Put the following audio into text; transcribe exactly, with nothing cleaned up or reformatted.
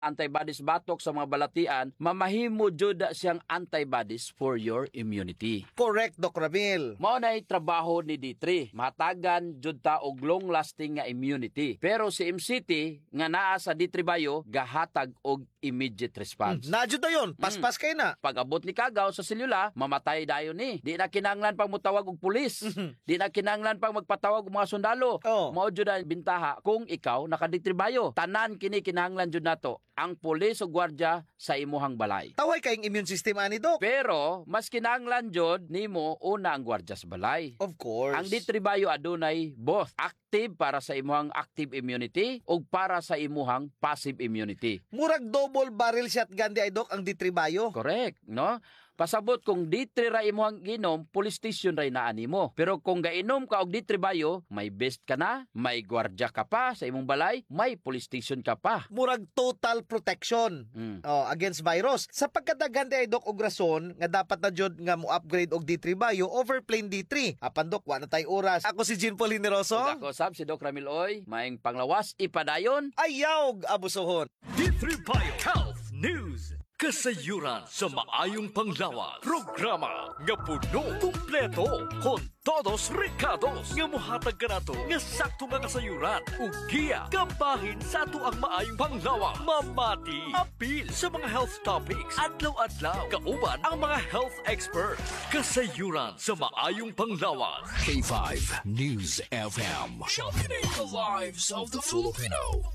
antibodies batok sa mga balatian, mamahimo jud siyang antibodies for your immunity. Correct, Doc Ramil. Mao nay trabaho ni D three. Matagan jud ta og long-lasting nga immunity. Pero si M C T nga naa sa D three Bio gahatag og immediate response. Hmm, Nadyo tayon, paspas kay na. Pag abot ni kagaw sa selula, mamatay dayon ni. Di na kinahanglan pang mutawag og pulis. Di na kinahanglan pang magpatawag og mga sundalo. Oh. Mao jud ang bintaha kung ikaw naka-D three Bio. Tanan kini kinahanglan jud nato ang pulis o gwardya sa imuhang balay. Taway kayong immune system ani, Doc. Pero mas kinahanglan jud nimo una ang gwardya sa balay. Of course. Ang D three Bio adunay both active para sa imuhang active immunity ug para sa imuhang passive immunity. Murag double barrel shotgun di ay, Doc, ang D three Bio. Correct, no? Pasabot kung D three ra imuhang ginom, police station ra inaani mo. Pero kung gainom ka og D three Bio, may best ka na, may gwardya ka pa sa imong balay, may police station ka pa. Murag total protection Mm. oh, against virus. Sa pagkadaghan di ay, Doc, og rason nga dapat na jud nga mo upgrade og D three Bio over plain D three. Apan, Doc, wa na tay oras. Ako si Jean Paul Generoso. Ug ako sab si Doc Ramil Oy, maing panglawas ipadayon. Ayaw abusohon. D three Bio Health News. Kasayuran sa maayong panglawas. Programa nga puno, kumpleto, con todos recados nga muhatag ka nato nga sakto nga kasayuran. Ug giya, kabahin sa ato ang maayong panglawas. Mamati, apil sa mga health topics. Adlaw-adlaw, kauban ang mga health experts. Kasayuran sa maayong panglawas. K five News F M. Championing the lives of the Filipino.